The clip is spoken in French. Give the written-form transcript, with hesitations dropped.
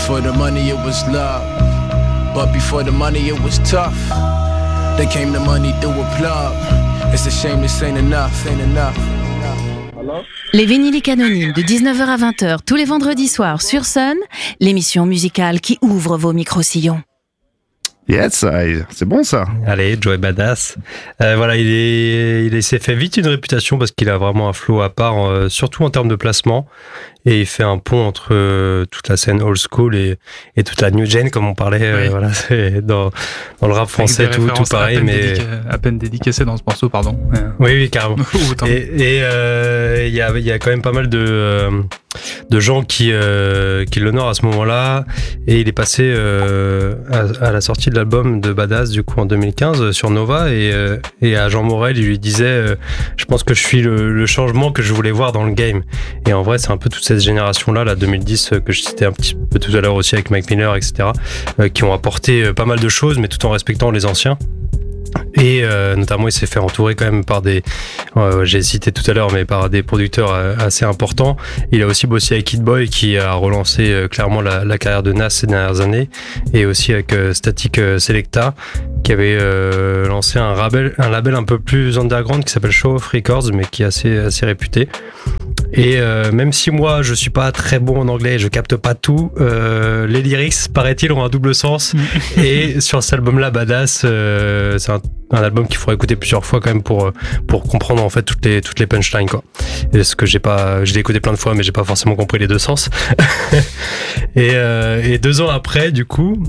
Before the money, it was love. But before the money, it was tough. Then came the money through a plug. It's a shame this ain't enough, ain't enough. Les Vinyliques Anonymes de 19h à 20h tous les vendredis soirs sur Sun, l'émission musicale qui ouvre vos micro-sillons. Yes, c'est bon ça. Allez, Joey Badass. Voilà, il s'est fait vite une réputation parce qu'il a vraiment un flow à part, surtout en termes de placement. Et il fait un pont entre toute la scène old school et toute la new gen, comme on parlait. Oui. Voilà, c'est dans le rap français, tout pareil. À peine dédicacé dans ce morceau, pardon. Oui, carrément. Et il y a quand même pas mal de gens qui l'honorent à ce moment-là. Et il est passé à la sortie de l'album de Badass, du coup, en 2015, sur Nova. Et à Jean Morel, il lui disait je pense que je suis le changement que je voulais voir dans le game. Et en vrai, c'est un peu toute cette génération-là, la 2010, que je citais un petit peu tout à l'heure aussi avec Mac Miller, etc., qui ont apporté pas mal de choses, mais tout en respectant les anciens. Et notamment il s'est fait entourer quand même par des j'ai cité tout à l'heure, mais par des producteurs assez importants. Il a aussi bossé avec Hit Boy, qui a relancé clairement la carrière de Nas ces dernières années, et aussi avec Static Selecta, qui avait lancé un label un peu plus underground qui s'appelle Show Off Records, mais qui est assez réputé. Et même si moi je suis pas très bon en anglais, je capte pas tout, les lyrics, paraît-il, ont un double sens. Et sur cet album-là, Badass, c'est un album qu'il faudrait écouter plusieurs fois quand même pour comprendre en fait toutes les punchlines, quoi. Et ce que je l'ai écouté plein de fois, mais j'ai pas forcément compris les deux sens. Et 2 ans après, du coup,